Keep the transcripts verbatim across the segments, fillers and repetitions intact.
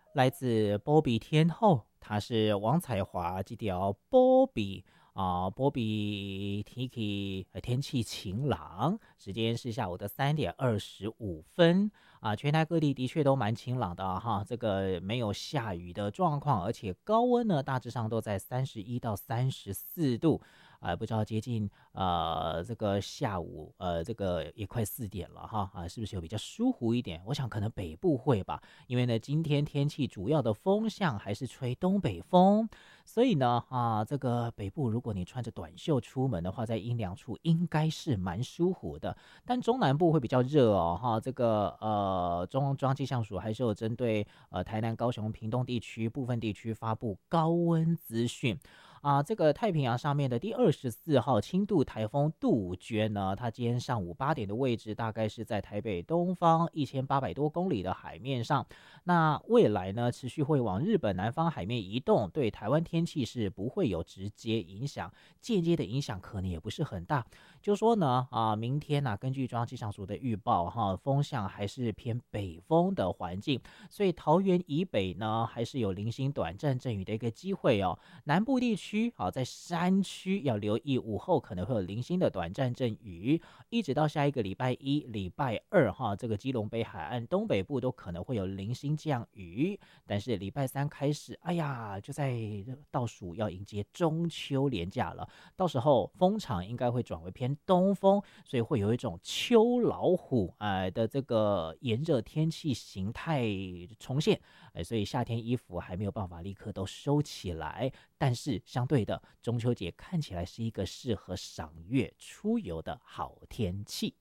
来自波比天后，她是王彩华，这条波比啊，波比 Tiki，呃天气晴朗，时间是下午的三点二十五分啊，全台各地的确都蛮晴朗的哈，这个没有下雨的状况，而且高温呢大致上都在三十一到三十四度。啊、不知道接近呃这个下午呃这个也快四点了哈啊，是不是有比较舒服一点？我想可能北部会吧，因为呢今天天气主要的风向还是吹东北风，所以呢啊这个北部如果你穿着短袖出门的话，在阴凉处应该是蛮舒服的。但中南部会比较热哦哈，这个呃中中央气象署还是有针对呃台南、高雄、屏东地区部分地区发布高温资讯。啊，这个太平洋上面的第二十四号轻度台风杜鹃呢，它今天上午八点的位置大概是在台北东方一千八百多公里的海面上。那未来呢，持续会往日本南方海面移动，对台湾天气是不会有直接影响，间接的影响可能也不是很大。就说呢，啊，明天呢、啊，根据中央气象署的预报，哈，风向还是偏北风的环境，所以桃园以北呢，还是有零星短暂阵雨的一个机会哦。南部地区啊，在山区要留意午后可能会有零星的短暂阵雨，一直到下一个礼拜一、礼拜二哈，这个基隆北海岸东北部都可能会有零星降雨。但是礼拜三开始，哎呀，就在倒数要迎接中秋连假了，到时候风场应该会转为偏东风，所以会有一种秋老虎哎的这个炎热天气形态重现。哎，所以夏天衣服还没有办法立刻都收起来，但是相对的，中秋节看起来是一个适合赏月出游的好天气。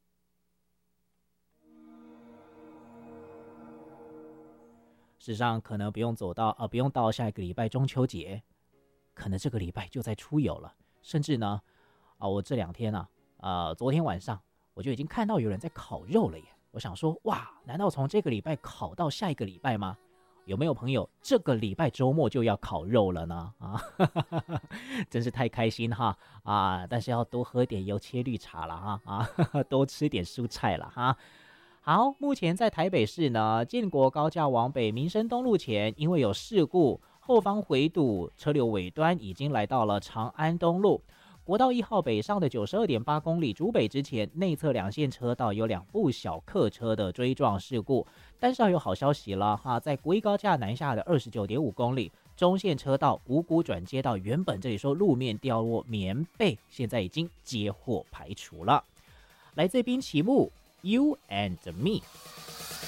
事实上，可能不用走到呃，不用到下一个礼拜中秋节，可能这个礼拜就在出游了。甚至呢，啊、我这两天啊，呃，昨天晚上我就已经看到有人在烤肉了耶。我想说，哇，难道从这个礼拜烤到下一个礼拜吗？有没有朋友这个礼拜周末就要烤肉了呢？啊，真是太开心哈！啊，但是要多喝点油切绿茶了哈啊，多吃点蔬菜了哈。好，目前在台北市呢，建国高架往北民生东路前，因为有事故，后方回堵，车流尾端已经来到了长安东路。国道一号北上的九十二点八公里主北之前，内侧两线车道有两部小客车的追撞事故。但是有好消息了哈，在国一高架南下的二十九点五公里中线车道五股转接道，原本这里说路面掉落棉被，现在已经接获排除了。来自滨崎步 You and Me。